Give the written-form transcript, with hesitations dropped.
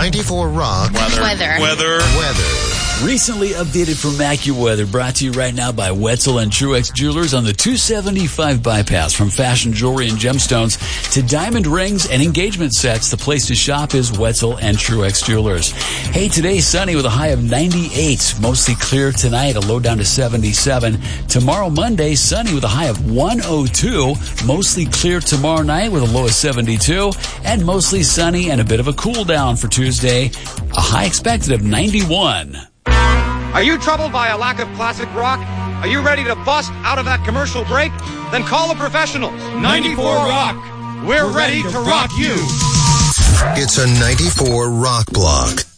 94 Rock. Weather. Recently updated from AccuWeather, brought to you right now by Wetzel and Truex Jewelers on the 275 bypass. From fashion jewelry and gemstones to diamond rings and engagement sets, the place to shop is Wetzel and Truex Jewelers. Hey, today sunny with a high of 98. Mostly clear tonight, a low down to 77. Tomorrow, Monday, sunny with a high of 102. Mostly clear tomorrow night with a low of 72. And mostly sunny and a bit of a cool down for Tuesday. A high expected of 91. Are you troubled by a lack of classic rock? Are you ready to bust out of that commercial break? Then call the professionals. 94 Rock. We're ready to rock you. It's a 94 Rock block.